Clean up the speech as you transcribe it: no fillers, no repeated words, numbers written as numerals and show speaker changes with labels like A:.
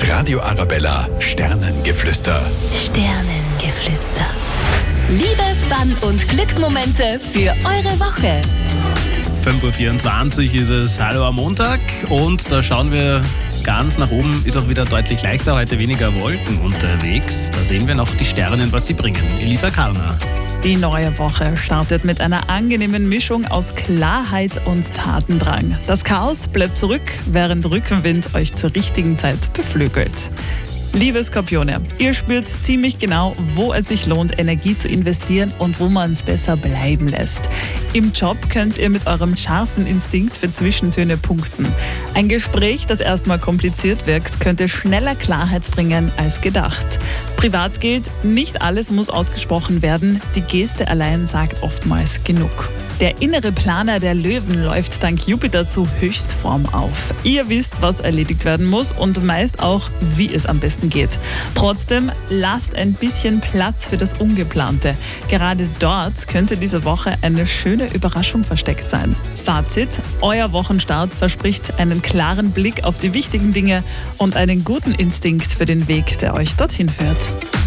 A: Das Radio Arabella Sternengeflüster.
B: Sternengeflüster. Liebe, Fun und Glücksmomente für eure Woche.
C: 5.24 Uhr ist es. Hallo am Montag und da schauen wir ganz nach oben. Ist auch wieder deutlich leichter, heute weniger Wolken unterwegs. Da sehen wir noch die Sterne, was sie bringen. Elisa Karner.
D: Die neue Woche startet mit einer angenehmen Mischung aus Klarheit und Tatendrang. Das Chaos bleibt zurück, während Rückenwind euch zur richtigen Zeit beflügelt. Liebe Skorpione, ihr spürt ziemlich genau, wo es sich lohnt, Energie zu investieren und wo man es besser bleiben lässt. Im Job könnt ihr mit eurem scharfen Instinkt für Zwischentöne punkten. Ein Gespräch, das erstmal kompliziert wirkt, könnte schneller Klarheit bringen als gedacht. Privat gilt, nicht alles muss ausgesprochen werden, die Geste allein sagt oftmals genug. Der innere Planer der Löwen läuft dank Jupiter zu Höchstform auf. Ihr wisst, was erledigt werden muss und meist auch, wie es am besten geht. Trotzdem lasst ein bisschen Platz für das Ungeplante. Gerade dort könnte diese Woche eine schöne Überraschung versteckt sein. Fazit: Euer Wochenstart verspricht einen klaren Blick auf die wichtigen Dinge und einen guten Instinkt für den Weg, der euch dorthin führt.